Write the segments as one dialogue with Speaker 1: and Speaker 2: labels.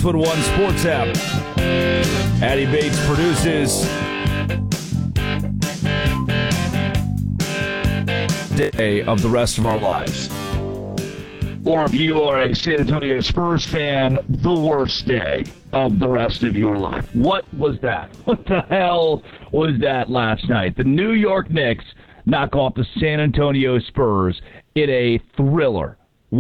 Speaker 1: Westwood One Sports app. Addy Bates produces Day of the Rest of Our Lives.
Speaker 2: Or if you are a San Antonio Spurs fan, the worst day of the rest of your life. What was that? What the hell was that last night? The New York Knicks knock off the San Antonio Spurs in a thriller,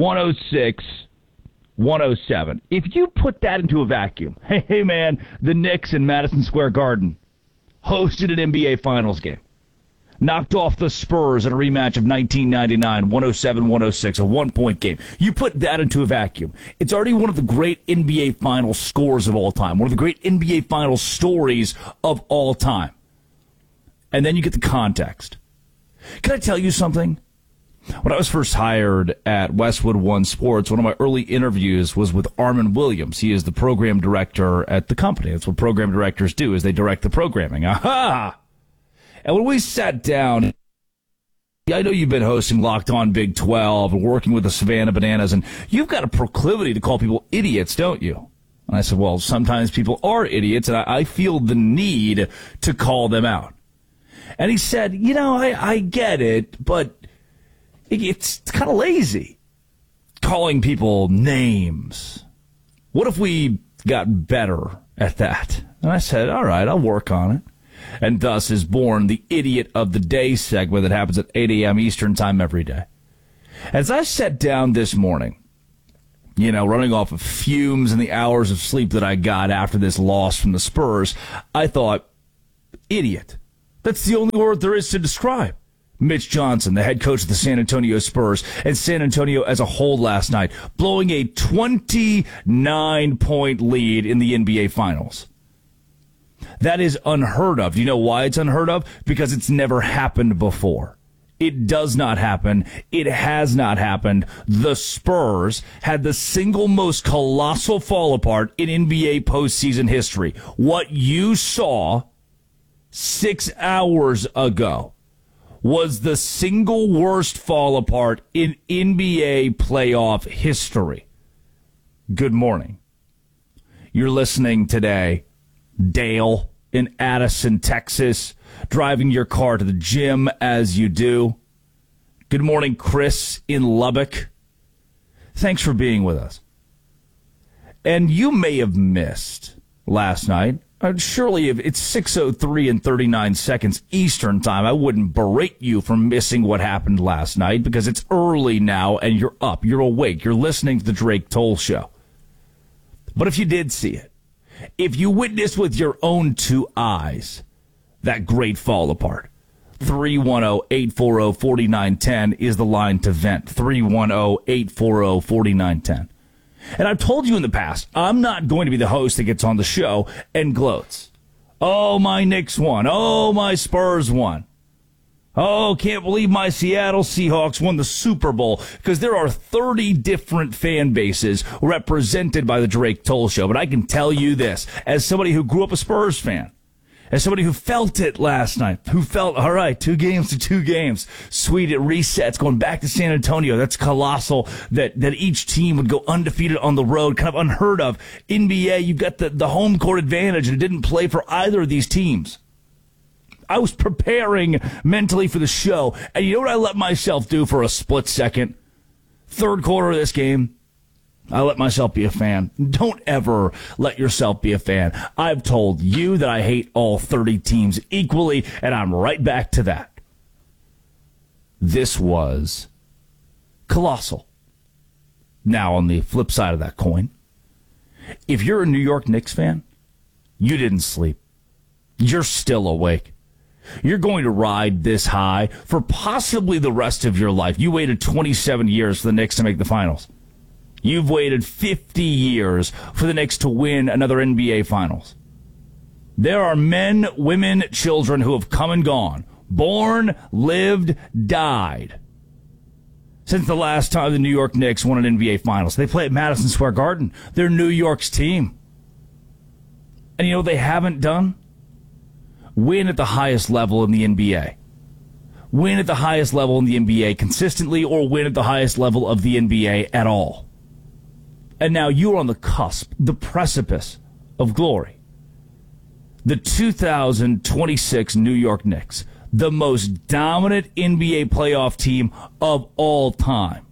Speaker 2: 106-107. If you put that into a vacuum, hey man, the Knicks in Madison Square Garden hosted an NBA Finals game. Knocked off the Spurs in a rematch of 1999, 107-106, a one-point game. You put that into a vacuum. It's already one of the great NBA Finals scores of all time, one of the great NBA Finals stories of all time. And then you get the context. Can I tell you something? When I was first hired at Westwood One Sports, one of my early interviews was with Armin Williams. He is the program director at the company. That's what program directors do, is they direct the programming. Aha! And when we sat down, I know you've been hosting Locked On Big 12 and working with the Savannah Bananas, and you've got a proclivity to call people idiots, don't you? And I said, well, sometimes people are idiots, and I feel the need to call them out. And he said, I get it, but it's kind of lazy calling people names. What if we got better at that? And I said, all right, I'll work on it. And thus is born the Idiot of the Day segment that happens at 8 a.m. Eastern Time every day. As I sat down this morning, running off of fumes and the hours of sleep that I got after this loss from the Spurs, I thought, idiot. That's the only word there is to describe Mitch Johnson, the head coach of the San Antonio Spurs, and San Antonio as a whole last night, blowing a 29-point lead in the NBA Finals. That is unheard of. Do you know why it's unheard of? Because it's never happened before. It does not happen. It has not happened. The Spurs had the single most colossal fall apart in NBA postseason history. What you saw 6 hours ago was the single worst fall apart in NBA playoff history. Good morning. You're listening today, Dale in Addison, Texas, driving your car to the gym as you do. Good morning, Chris in Lubbock. Thanks for being with us. And you may have missed last night. Surely if it's 6:03 and 39 seconds Eastern Time, I wouldn't berate you for missing what happened last night because it's early now and you're up, you're awake, you're listening to the Drake Toll Show. But if you did see it, if you witnessed with your own two eyes that great fall apart, 310-840-4910 is the line to vent. 310-840-4910. And I've told you in the past, I'm not going to be the host that gets on the show and gloats. Oh, my Knicks won. Oh, my Spurs won. Oh, can't believe my Seattle Seahawks won the Super Bowl, because there are 30 different fan bases represented by the Drake Toll Show. But I can tell you this, as somebody who grew up a Spurs fan, as somebody who felt it last night, who felt, all right, 2 games to 2 games, sweet, it resets, going back to San Antonio. That's colossal that each team would go undefeated on the road, kind of unheard of. NBA, you've got the home court advantage, and it didn't play for either of these teams. I was preparing mentally for the show, and you know what I let myself do for a split second? Third quarter of this game, I let myself be a fan. Don't ever let yourself be a fan. I've told you that I hate all 30 teams equally, and I'm right back to that. This was colossal. Now, on the flip side of that coin, if you're a New York Knicks fan, you didn't sleep. You're still awake. You're going to ride this high for possibly the rest of your life. You waited 27 years for the Knicks to make the finals. You've waited 50 years for the Knicks to win another NBA Finals. There are men, women, children who have come and gone, born, lived, died, since the last time the New York Knicks won an NBA Finals. They play at Madison Square Garden. They're New York's team. And you know what they haven't done? Win at the highest level in the NBA. Win at the highest level in the NBA consistently, or win at the highest level of the NBA at all. And now you're on the cusp, the precipice of glory. The 2026 New York Knicks, the most dominant NBA playoff team of all time.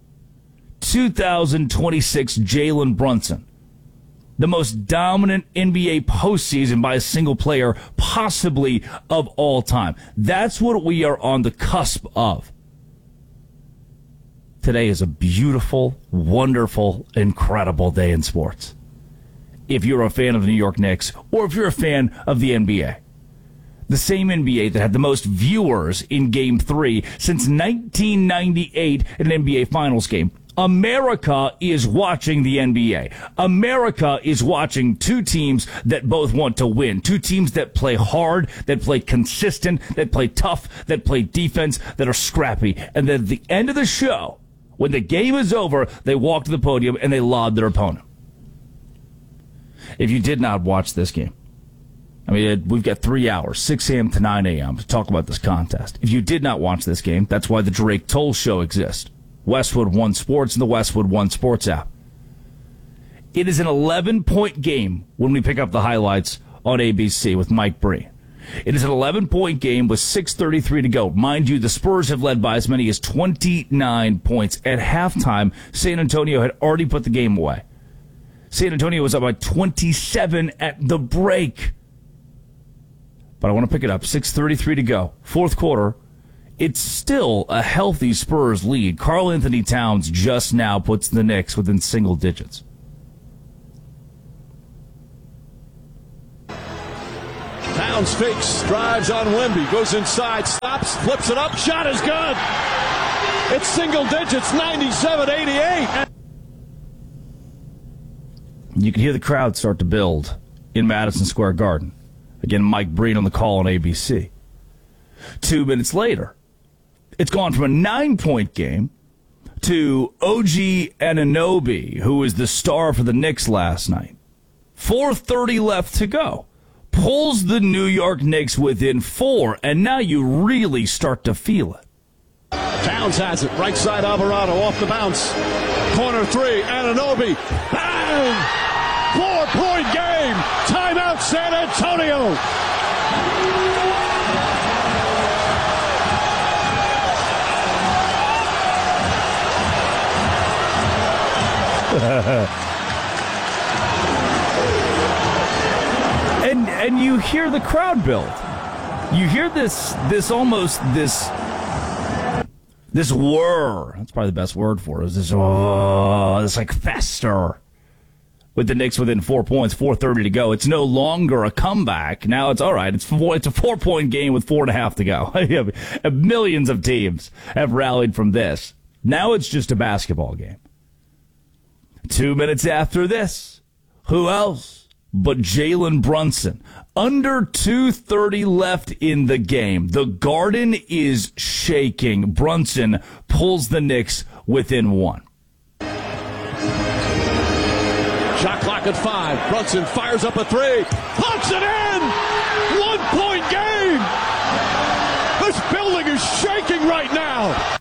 Speaker 2: 2026 Jalen Brunson, the most dominant NBA postseason by a single player, possibly of all time. That's what we are on the cusp of. Today is a beautiful, wonderful, incredible day in sports. If you're a fan of the New York Knicks, or if you're a fan of the NBA. The same NBA that had the most viewers in Game 3 since 1998 in an NBA Finals game. America is watching the NBA. America is watching two teams that both want to win. Two teams that play hard, that play consistent, that play tough, that play defense, that are scrappy. And then at the end of the show, when the game is over, they walk to the podium and they laud their opponent. If you did not watch this game, I mean, we've got 3 hours, 6 a.m. to 9 a.m. to talk about this contest. If you did not watch this game, that's why the Drake Toll Show exists. Westwood One Sports and the Westwood One Sports app. It is an 11-point game when we pick up the highlights on ABC with Mike Breen. It is an 11-point game with 6:33 to go. Mind you, the Spurs have led by as many as 29 points. At halftime, San Antonio had already put the game away. San Antonio was up by 27 at the break. But I want to pick it up. 6:33 to go. Fourth quarter. It's still a healthy Spurs lead. Karl Anthony Towns just now puts the Knicks within single digits.
Speaker 1: Towns fakes, drives on Wemby, goes inside, stops, flips it up, shot is good. It's single digits, 97-88.
Speaker 2: You can hear the crowd start to build in Madison Square Garden. Again, Mike Breen on the call on ABC. 2 minutes later, it's gone from a 9-point game to OG Anunoby, who was the star for the Knicks last night. 4:30 left to go. Pulls the New York Knicks within 4, and now you really start to feel it.
Speaker 1: Towns has it, right side Alvarado off the bounce. Corner 3, Anunoby. Bang! 4-point game. Timeout San Antonio.
Speaker 2: And you hear the crowd build. You hear this whir. That's probably the best word for it. This like fester with the Knicks within 4 points, 4:30 to go. It's no longer a comeback. Now it's all right. It's a 4-point game with 4.5 to go. Millions of teams have rallied from this. Now it's just a basketball game. 2 minutes after this, who else but Jalen Brunson? Under 2:30 left in the game. The Garden is shaking. Brunson pulls the Knicks within 1.
Speaker 1: Shot clock at 5. Brunson fires up a 3. Puts it in! 1-point game! This building is shaking right now!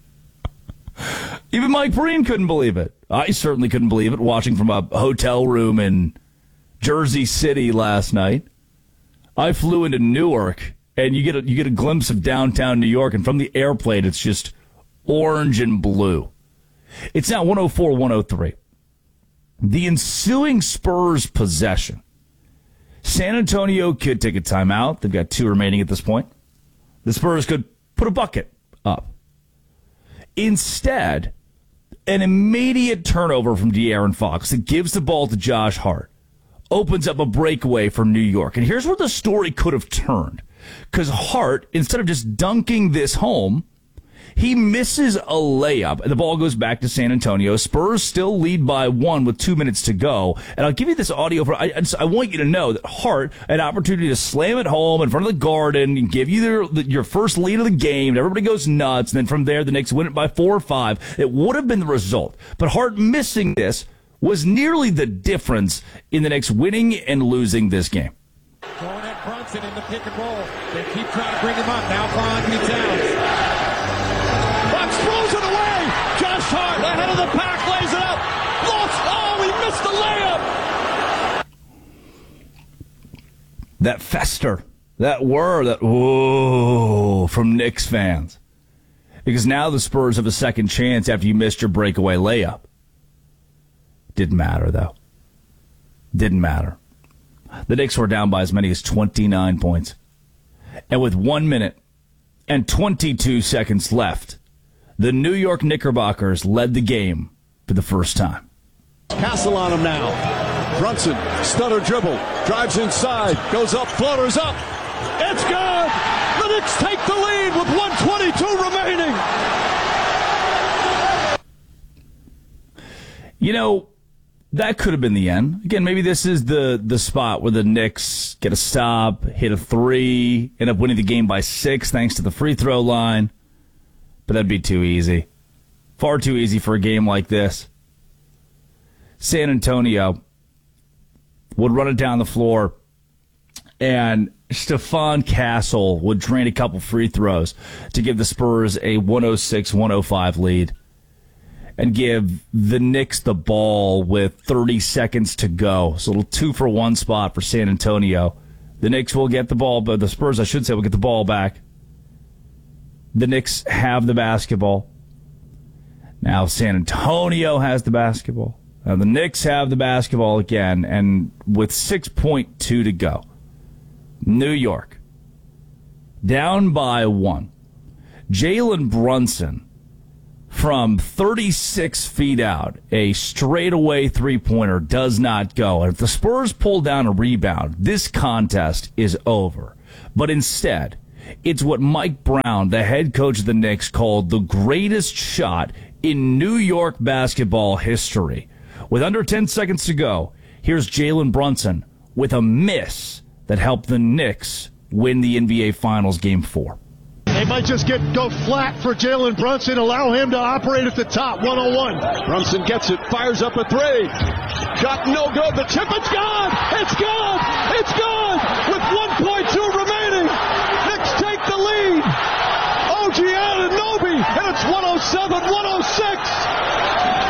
Speaker 2: Even Mike Breen couldn't believe it. I certainly couldn't believe it watching from a hotel room in Jersey City last night. I flew into Newark, and you get a glimpse of downtown New York, and from the airplane, it's just orange and blue. It's now 104-103. The ensuing Spurs possession. San Antonio could take a timeout. They've got 2 remaining at this point. The Spurs could put a bucket up. Instead, an immediate turnover from De'Aaron Fox that gives the ball to Josh Hart opens up a breakaway for New York. And here's where the story could have turned. Because Hart, instead of just dunking this home, he misses a layup, and the ball goes back to San Antonio. Spurs still lead by 1 with 2 minutes to go. And I'll give you this audio. I want you to know that Hart had an opportunity to slam it home in front of the Garden and give you your first lead of the game. And everybody goes nuts. And then from there, the Knicks win it by 4 or 5. It would have been the result. But Hart missing this was nearly the difference in the Knicks winning and losing this game.
Speaker 3: Going at Brunson in the pick and roll. They keep trying to bring him up. Now Anthony Towns. Fox throws it away. Josh Hart ahead of the pack, lays it up. Lost. Oh, he
Speaker 2: that fester, that whir, that whoa from Knicks fans. Because now the Spurs have a second chance after you missed your breakaway layup. Didn't matter, though. Didn't matter. The Knicks were down by as many as 29 points. And with 1 minute and 22 seconds left, the New York Knickerbockers led the game for the first time.
Speaker 1: Castle on him now. Brunson, stutter dribble, drives inside, goes up, floaters up. It's good! The Knicks take the lead with 1:22 remaining.
Speaker 2: You know, that could have been the end. Again, maybe this is the spot where the Knicks get a stop, hit a three, end up winning the game by 6 thanks to the free throw line. But that'd be too easy. Far too easy for a game like this. San Antonio would run it down the floor, and Stephon Castle would drain a couple free throws to give the Spurs a 106-105 lead and give the Knicks the ball with 30 seconds to go. So a little 2-for-1 spot for San Antonio. The Knicks will get the ball, but the Spurs, I should say, will get the ball back. The Knicks have the basketball. Now San Antonio has the basketball. Now the Knicks have the basketball again, and with 6.2 to go, New York down by 1. Jalen Brunson from 36 feet out, a straightaway three-pointer does not go. And if the Spurs pull down a rebound, this contest is over. But instead, it's what Mike Brown, the head coach of the Knicks, called the greatest shot in New York basketball history. With under 10 seconds to go, here's Jalen Brunson with a miss that helped the Knicks win the NBA Finals Game 4.
Speaker 4: They might just go flat for Jalen Brunson, allow him to operate at the top, 101.
Speaker 1: Brunson gets it, fires up a three. Shot no good. The tip, it's gone! It's good! It's good! With 1.2 remaining, Knicks take the lead. OG Anunoby, and it's 107-106.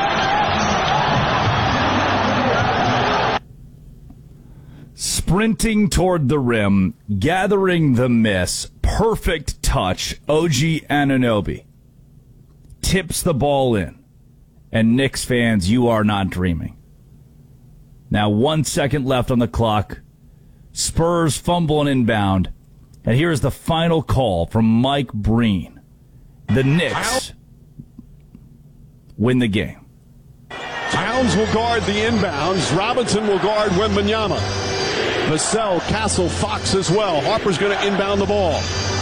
Speaker 2: Sprinting toward the rim, gathering the miss, perfect touch, OG Anunoby tips the ball in. And Knicks fans, you are not dreaming. Now 1 second left on the clock. Spurs fumble and inbound. And here's the final call from Mike Breen. The Knicks win the game.
Speaker 1: Towns will guard the inbounds. Robinson will guard Wembanyama. Vassell, Castle, Fox as well. Harper's going to inbound the ball.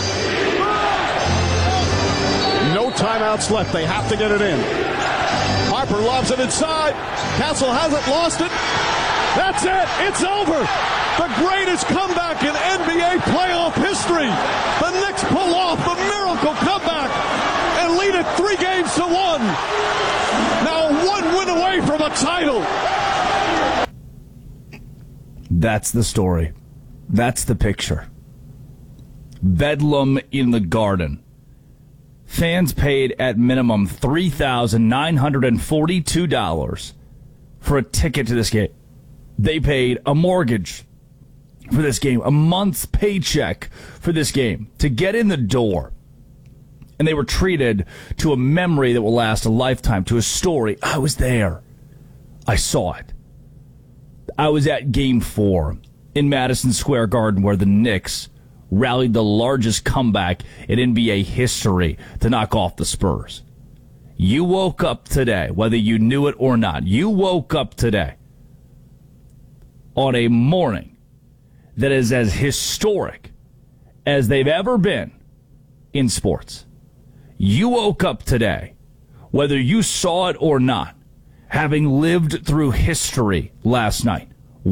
Speaker 1: No timeouts left. They have to get it in. Harper lobs it inside. Castle hasn't lost it. That's it. It's over. The greatest comeback in NBA playoff history. The Knicks pull off the miracle comeback and lead it 3-1. Now 1 win away from a title.
Speaker 2: That's the story. That's the picture. Bedlam in the Garden. Fans paid at minimum $3,942 for a ticket to this game. They paid a mortgage for this game, a month's paycheck for this game to get in the door. And they were treated to a memory that will last a lifetime, to a story. I was there. I saw it. I was at Game 4 in Madison Square Garden where the Knicks rallied the largest comeback in NBA history to knock off the Spurs. You woke up today, whether you knew it or not, you woke up today on a morning that is as historic as they've ever been in sports. You woke up today, whether you saw it or not, having lived through history last night.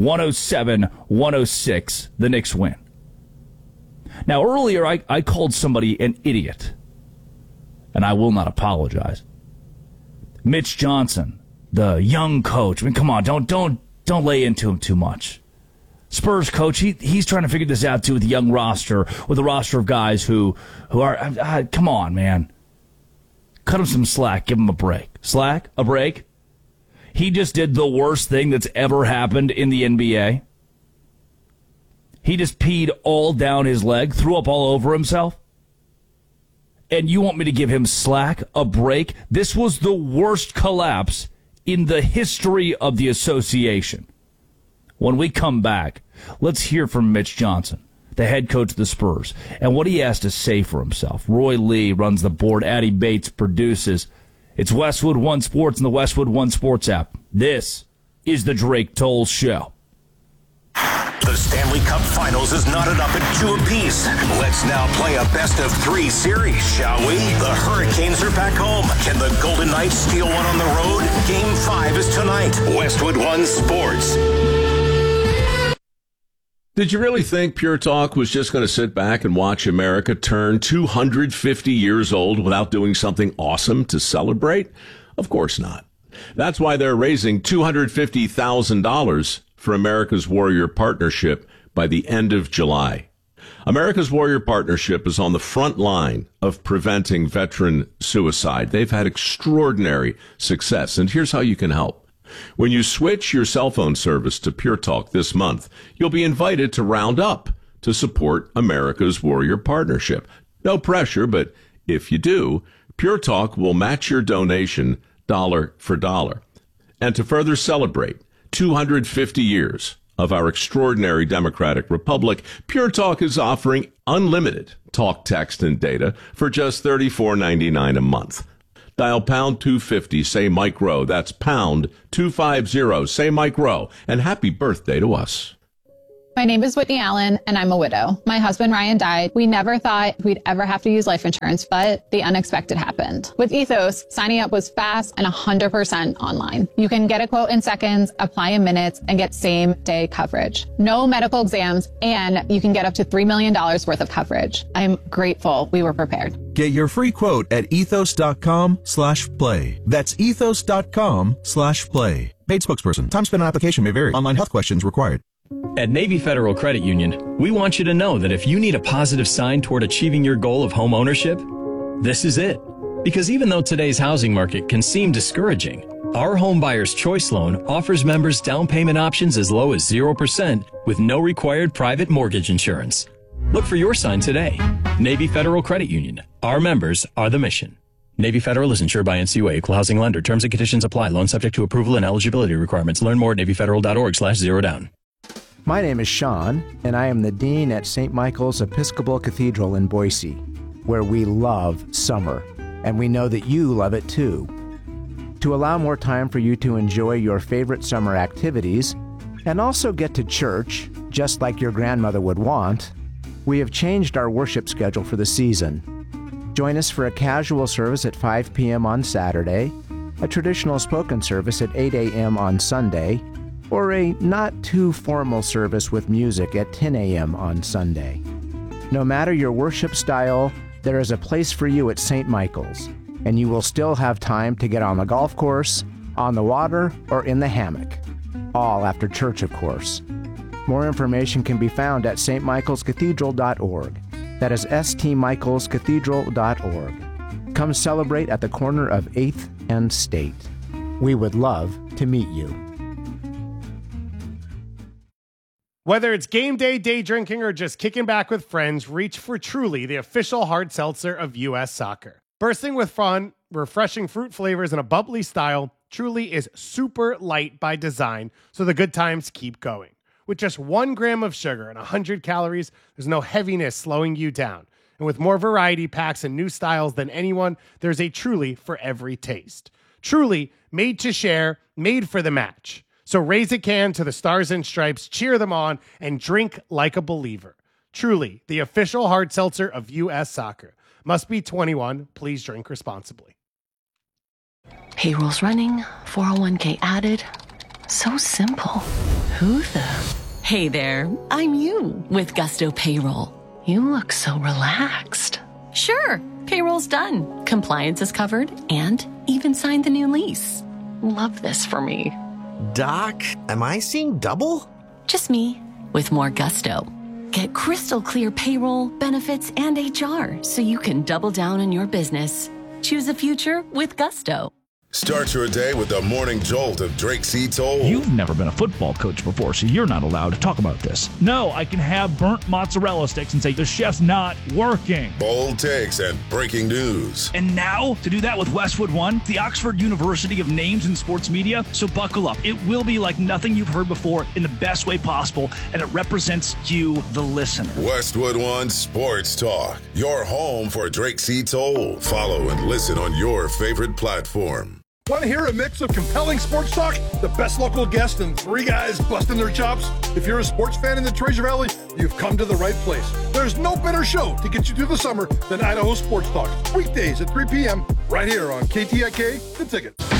Speaker 2: 107-106, the Knicks win. Now, earlier I called somebody an idiot, and I will not apologize. Mitch Johnson, the young coach. I mean, come on, don't lay into him too much. Spurs coach, he's trying to figure this out too with the young roster, with a roster of guys who are, come on, man. Cut him some slack, give him a break. Slack? A break? He just did the worst thing that's ever happened in the NBA. He just peed all down his leg, threw up all over himself. And you want me to give him slack, a break? This was the worst collapse in the history of the association. When we come back, let's hear from Mitch Johnson, the head coach of the Spurs, and what he has to say for himself. Roy Lee runs the board. Addie Bates produces. It's Westwood One Sports and the Westwood One Sports app. This is the Drake Toll Show.
Speaker 5: The Stanley Cup Finals is knotted up at 2 apiece. Let's now play a best-of-3 series, shall we? The Hurricanes are back home. Can the Golden Knights steal one on the road? Game 5 is tonight. Westwood One Sports.
Speaker 6: Did you really think Pure Talk was just going to sit back and watch America turn 250 years old without doing something awesome to celebrate? Of course not. That's why they're raising $250,000 for America's Warrior Partnership by the end of July. America's Warrior Partnership is on the front line of preventing veteran suicide. They've had extraordinary success, and here's how you can help. When you switch your cell phone service to Pure Talk this month, you'll be invited to round up to support America's Warrior Partnership. No pressure, but if you do, Pure Talk will match your donation dollar for dollar. And to further celebrate 250 years of our extraordinary democratic republic, Pure Talk is offering unlimited talk, text, and data for just $34.99 a month. Dial pound 250, say Mike Rowe. That's pound 250, say Mike Rowe. And happy birthday to us.
Speaker 7: My name is Whitney Allen, and I'm a widow. My husband, Ryan, died. We never thought we'd ever have to use life insurance, but the unexpected happened. With Ethos, signing up was fast and 100% online. You can get a quote in seconds, apply in minutes, and get same-day coverage. No medical exams, and you can get up to $3 million worth of coverage. I'm grateful we were prepared.
Speaker 8: Get your free quote at ethos.com/play. That's ethos.com/play. Paid spokesperson. Time spent on application may vary. Online health questions required.
Speaker 9: At Navy Federal Credit Union, we want you to know that if you need a positive sign toward achieving your goal of home ownership, this is it. Because even though today's housing market can seem discouraging, our Home Buyer's Choice Loan offers members down payment options as low as 0% with no required private mortgage insurance. Look for your sign today. Navy Federal Credit Union. Our members are the mission. Navy Federal is insured by NCUA, Equal Housing Lender. Terms and conditions apply. Loan subject to approval and eligibility requirements. Learn more at NavyFederal.org/zerodown.
Speaker 10: My name is Sean, and I am the Dean at St. Michael's Episcopal Cathedral in Boise, where we love summer, and we know that you love it too. To allow more time for you to enjoy your favorite summer activities, and also get to church, just like your grandmother would want, we have changed our worship schedule for the season. Join us for a casual service at 5 p.m. on Saturday, a traditional spoken service at 8 a.m. on Sunday, or a not-too-formal service with music at 10 a.m. on Sunday. No matter your worship style, there is a place for you at St. Michael's, and you will still have time to get on the golf course, on the water, or in the hammock. All after church, of course. More information can be found at stmichaelscathedral.org. That is stmichaelscathedral.org. Come celebrate at the corner of 8th and State. We would love to meet you.
Speaker 11: Whether it's game day, day drinking, or just kicking back with friends, reach for Truly, the official hard seltzer of U.S. Soccer. Bursting with fun, refreshing fruit flavors, and a bubbly style, Truly is super light by design, so the good times keep going. With just 1 gram of sugar and 100 calories, there's no heaviness slowing you down. And with more variety packs and new styles than anyone, there's a Truly for every taste. Truly, made to share, made for the match. So raise a can to the Stars and Stripes, cheer them on, and drink like a believer. Truly, the official hard seltzer of U.S. Soccer. Must be 21. Please drink responsibly.
Speaker 12: Payroll's running, 401k added. So simple. Who the? Hey there, I'm you with Gusto Payroll. You look so relaxed. Sure, payroll's done. Compliance is covered and even signed the new lease. Love this for me.
Speaker 13: Doc, am I seeing double?
Speaker 12: Just me, with more gusto. Get crystal clear payroll, benefits, and HR so you can double down on your business. Choose a future with Gusto.
Speaker 14: Start your day with the morning jolt of Drake C. Toll.
Speaker 2: You've never been a football coach before, so you're not allowed to talk about this. No, I can have burnt mozzarella sticks and say the chef's not working.
Speaker 14: Bold takes and breaking news.
Speaker 2: And now, to do that with Westwood One, the Oxford University of names in sports media. So buckle up. It will be like nothing you've heard before in the best way possible, and it represents you, the listener.
Speaker 14: Westwood One Sports Talk, your home for Drake C. Toll. Follow and listen on your favorite platform.
Speaker 15: Want to hear a mix of compelling sports talk, the best local guests, and three guys busting their chops? If you're a sports fan in the Treasure Valley, you've come to the right place. There's no better show to get you through the summer than Idaho Sports Talk. Weekdays at 3 p.m. right here on KTIK The Ticket.